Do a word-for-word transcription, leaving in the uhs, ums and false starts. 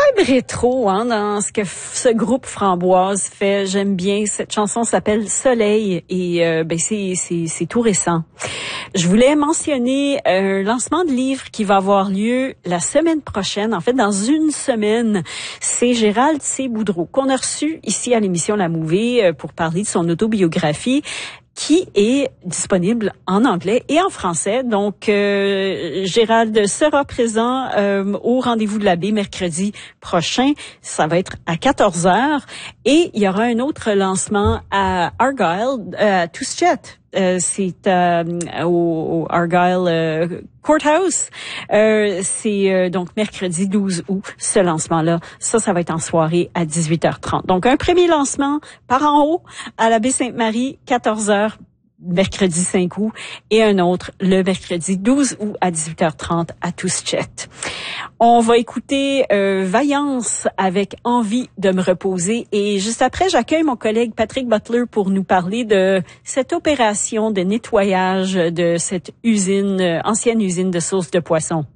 vibe rétro hein, dans ce que f- ce groupe Framboise fait. J'aime bien. Cette chanson s'appelle Soleil et euh, ben c'est, c'est, c'est tout récent. Je voulais mentionner un lancement de livre qui va avoir lieu la semaine prochaine. En fait, dans une semaine, c'est Gérald C. Boudreau qu'on a reçu ici à l'émission La Mouvée pour parler de son autobiographie, qui est disponible en anglais et en français. Donc, euh, Gérald sera présent euh, au Rendez-vous de l'abbé mercredi prochain. Ça va être à quatorze heures. Et il y aura un autre lancement à Argyle, euh, à Tuskegee. Euh, c'est euh, au, au Argyle euh, Courthouse. Euh, c'est euh, donc mercredi douze août, ce lancement-là. Ça, ça va être en soirée à dix-huit heures trente. Donc, un premier lancement par en haut à l'abbé Sainte-Marie, quatorze heures, mercredi cinq août, et un autre le mercredi douze août à dix-huit heures trente à Tuskegee. On va écouter euh, Vaillance avec Envie de me reposer et juste après, j'accueille mon collègue Patrick Butler pour nous parler de cette opération de nettoyage de cette usine, euh, ancienne usine de sauce de poisson.